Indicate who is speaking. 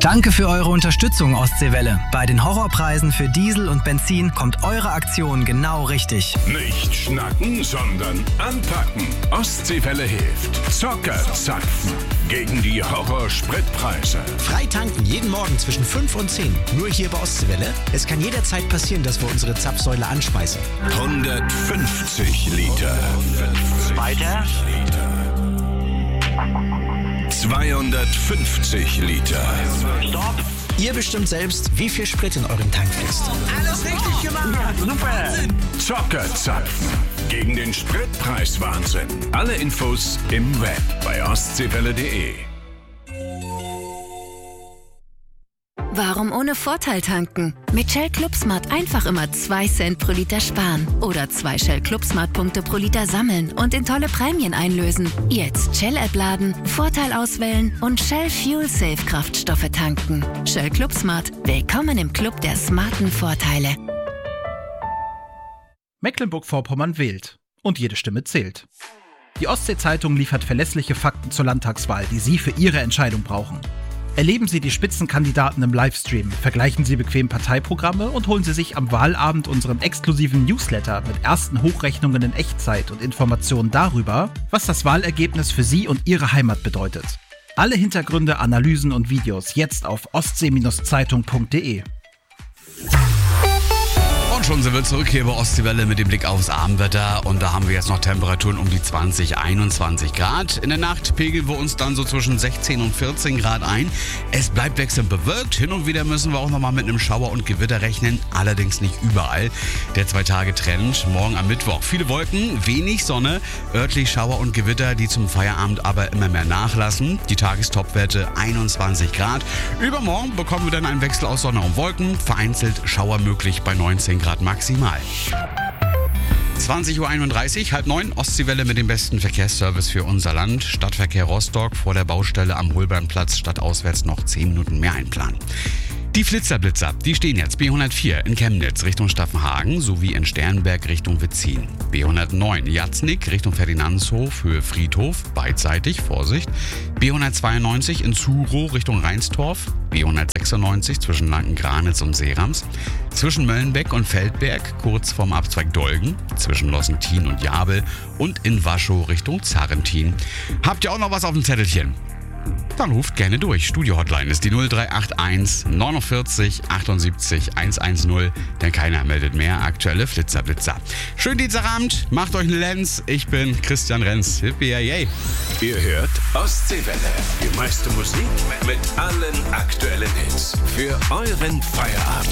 Speaker 1: Danke für eure Unterstützung, Ostseewelle. Bei den Horrorpreisen für Diesel und Benzin kommt eure Aktion genau richtig.
Speaker 2: Nicht schnacken, sondern anpacken. Ostseewelle hilft. Zocker zapfen gegen die Horrorspritpreise.
Speaker 3: Frei tanken jeden Morgen zwischen 5 und 10. Nur hier bei Ostseewelle. Es kann jederzeit passieren, dass wir unsere Zapfsäule anschmeißen.
Speaker 2: 150 Liter.
Speaker 4: Weiter.
Speaker 2: 250 Liter.
Speaker 4: Stopp.
Speaker 3: Ihr bestimmt selbst, wie viel Sprit in eurem Tank fließt.
Speaker 4: Alles richtig gemacht. Ja, super.
Speaker 2: Zocker zapfen gegen den Spritpreiswahnsinn. Alle Infos im Web bei ostseewelle.de.
Speaker 5: Warum ohne Vorteil tanken? Mit Shell ClubSmart einfach immer 2 Cent pro Liter sparen. Oder 2 Shell ClubSmart-Punkte pro Liter sammeln und in tolle Prämien einlösen. Jetzt Shell-App laden, Vorteil auswählen und Shell Fuel Safe Kraftstoffe tanken. Shell ClubSmart. Willkommen im Club der smarten Vorteile.
Speaker 6: Mecklenburg-Vorpommern wählt. Und jede Stimme zählt. Die Ostsee-Zeitung liefert verlässliche Fakten zur Landtagswahl, die Sie für Ihre Entscheidung brauchen. Erleben Sie die Spitzenkandidaten im Livestream, vergleichen Sie bequem Parteiprogramme und holen Sie sich am Wahlabend unseren exklusiven Newsletter mit ersten Hochrechnungen in Echtzeit und Informationen darüber, was das Wahlergebnis für Sie und Ihre Heimat bedeutet. Alle Hintergründe, Analysen und Videos jetzt auf ostsee-zeitung.de.
Speaker 7: Und schon sind wir zurück hier bei Ostseewelle mit dem Blick aufs Abendwetter. Und da haben wir jetzt noch Temperaturen um die 20, 21 Grad. In der Nacht pegeln wir uns dann so zwischen 16 und 14 Grad ein. Es bleibt wechselnd bewölkt. Hin und wieder müssen wir auch nochmal mit einem Schauer und Gewitter rechnen. Allerdings nicht überall. Der 2-Tage-Trend. Morgen am Mittwoch viele Wolken, wenig Sonne. Örtlich Schauer und Gewitter, die zum Feierabend aber immer mehr nachlassen. Die Tagestopwerte 21 Grad. Übermorgen bekommen wir dann einen Wechsel aus Sonne und Wolken. Vereinzelt Schauer möglich bei 19 Grad maximal. 20:31 Uhr, 8:30, Ostseewelle mit dem besten Verkehrsservice für unser Land. Stadtverkehr Rostock vor der Baustelle am Holbernplatz stadtauswärts noch 10 Minuten mehr einplanen. Die Flitzer-Blitzer, die stehen jetzt B104 in Chemnitz Richtung Staffenhagen sowie in Sternberg Richtung Wetzin. B109 Jatznick Richtung Ferdinandshof, Höhe Friedhof, beidseitig, Vorsicht. B192 in Zuro Richtung Reinstorf. B196 zwischen Lanken-Granitz und Seerams. Zwischen Möllenbeck und Feldberg, kurz vorm Abzweig Dolgen. Zwischen Lossentin und Jabel. Und in Waschow Richtung Zarrentin. Habt ihr auch noch was auf dem Zettelchen? Dann ruft gerne durch. Studio-Hotline ist die 0381 49 78 110, denn keiner meldet mehr. Aktuelle Flitzer-Blitzer. Schönen Dienstagabend, macht euch einen Lenz. Ich bin Christian Renz. Hippie, yay.
Speaker 2: Ihr hört Ostseewelle. Die meiste Musik mit allen aktuellen Hits. Für euren Feierabend.